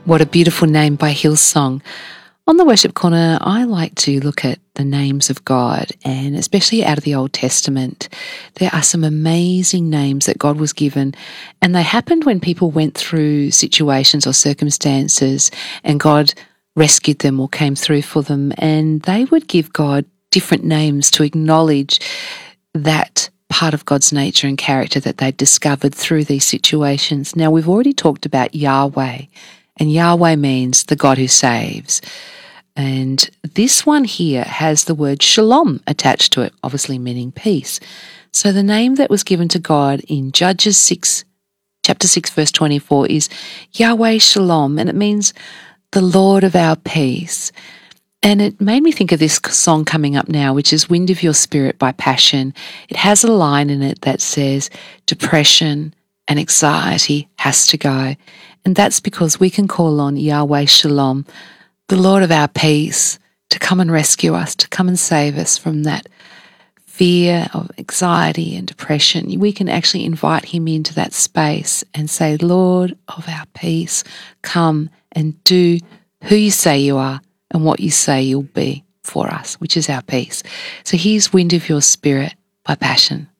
What a beautiful name by Hillsong. On the Worship Corner, I like to look at the names of God, and especially out of the Old Testament. There are some amazing names that God was given, and they happened when people went through situations or circumstances and God rescued them or came through for them, and they would give God different names to acknowledge that part of God's nature and character that they discovered through these situations. Now, we've already talked about Yahweh, and Yahweh means the God who saves. And this one here has the word shalom attached to it, obviously meaning peace. So the name that was given to God in Judges 6, chapter 6, verse 24 is Yahweh Shalom, and it means the Lord of our peace. And it made me think of this song coming up now, which is Wind of Your Spirit by Passion. It has a line in it that says, depression and anxiety has to go. And that's because we can call on Yahweh Shalom, the Lord of our peace, to come and rescue us, to come and save us from that fear of anxiety and depression. We can actually invite him into that space and say, Lord of our peace, come and do who you say you are and what you say you'll be for us, which is our peace. So here's Wind of Your Spirit by Passion.